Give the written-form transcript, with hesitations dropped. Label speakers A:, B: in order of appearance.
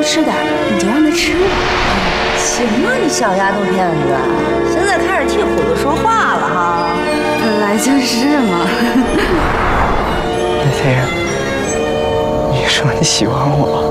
A: 吃点，你就让他吃吧。
B: 行啊，你小丫头片子，现在开始替虎子说话了哈。
A: 本来就是嘛。
C: 雷霆，你说你喜欢我？